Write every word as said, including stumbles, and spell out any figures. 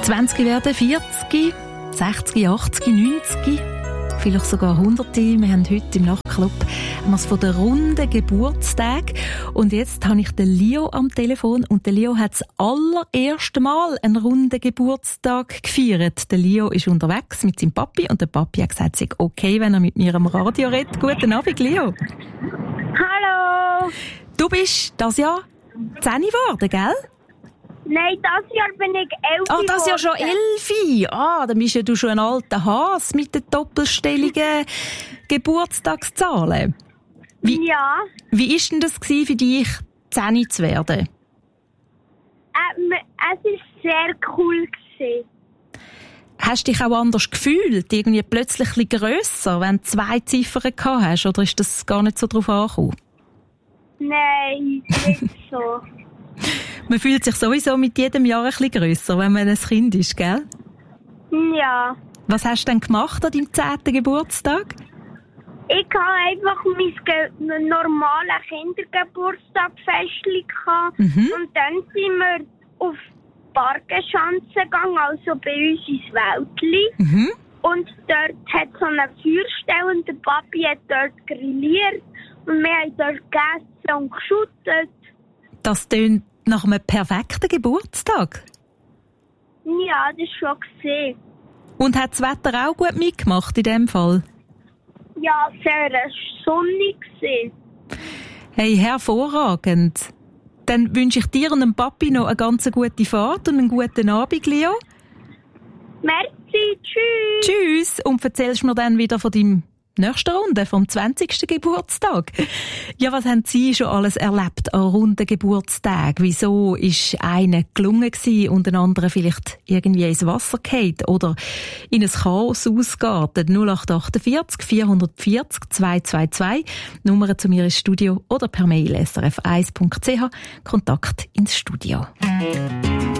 zwanzig werden, vierzig, sechzig, achtzig, neunzig, vielleicht sogar hundert. Wir haben heute im Nachtclub was von den runden Geburtstagen. Und jetzt habe ich den Leo am Telefon. Und der Leo hat das allererste Mal einen runden Geburtstag gefeiert. Der Leo ist unterwegs mit seinem Papi und der Papi hat gesagt, es sei okay, wenn er mit mir am Radio redet. Guten Abend, Leo. Hallo. Du bist das Jahr zehn geworden, gell? Nein, das Jahr bin ich elf. Ah, das Jahr schon elf. Ah, dann bist ja du schon ein alter Hase mit den doppelstelligen Geburtstagszahlen. Wie, ja. Wie war denn das für dich, zehn zu werden? Ähm, es war sehr cool gewesen. Hast du dich auch anders gefühlt? Irgendwie plötzlich ein bisschen grösser, wenn du zwei Ziffern gehabt hast? Oder ist das gar nicht so drauf angekommen? Nein, nicht so. Man fühlt sich sowieso mit jedem Jahr ein bisschen grösser, wenn man ein Kind ist, gell? Ja. Was hast du denn gemacht an deinem zehnten Geburtstag? Ich hatte einfach mein ge- normales Kindergeburtstagfestchen gehabt. Mhm. Und dann sind wir auf die Bargenschanze gegangen, also bei uns ins Wäldli. Mhm. Und dort hat es so eine Feuerstelle und der Papi hat dort grilliert. Und wir haben dort gegessen und geschüttet. Das tönt nach einem perfekten Geburtstag. Ja, das schon gesehen. Und hat das Wetter auch gut mitgemacht in dem Fall? Ja, sehr sonnig gewesen. Hey, hervorragend. Dann wünsche ich dir und dem Papi noch eine ganz gute Fahrt und einen guten Abend, Leo. Merci, tschüss. Tschüss. Und erzählst mir dann wieder von deinem nächsten Runde, vom zwanzigsten Geburtstag. Ja, was haben Sie schon alles erlebt an runden Geburtstagen? Wieso ist einer gelungen gewesen und ein anderer vielleicht irgendwie ins Wasser gefallen oder in ein Chaos ausgeartet? null acht vier acht vier vier vier zwei zwei zwei, Nummer zu mir ins Studio oder per Mail s r f eins punkt c h, Kontakt ins Studio.